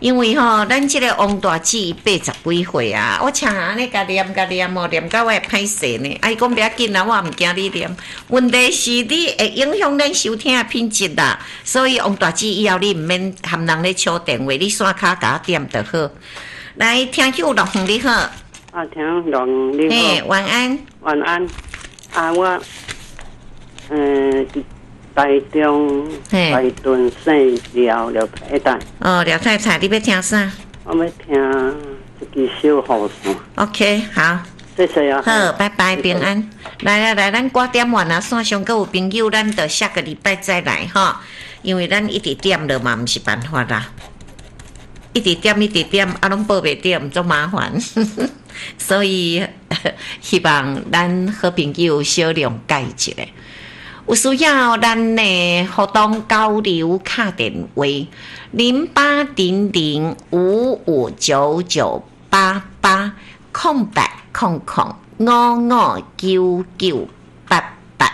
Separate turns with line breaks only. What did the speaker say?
因为咱这个王大姐80几岁啊，我请安尼甲念哦，念到我会歹势呢。伊讲不要紧啦，我唔惊你念。问题是你会影响咱收听的品质啦，所以王大姐以后你唔免含人咧敲电话，你线卡甲我点就好。来，听久龙你好。
啊，听龙你好。
嘿，晚安。
晚安。啊，我台中台顿姓廖太太。
哦，廖太太，你要听啥？
我要听一支小雨伞。
OK， 好。
谢谢啊。
好，拜拜，平安。来，咱挂点完啊，线上各有朋友，咱就下个礼拜再来哈。因为咱一直点了嘛，唔是办法啦。一直点，啊，拢报袂点，足麻烦。所以希望咱好朋友小谅解一下。有需要咱的互动交流卡电话0800559988空白00559988。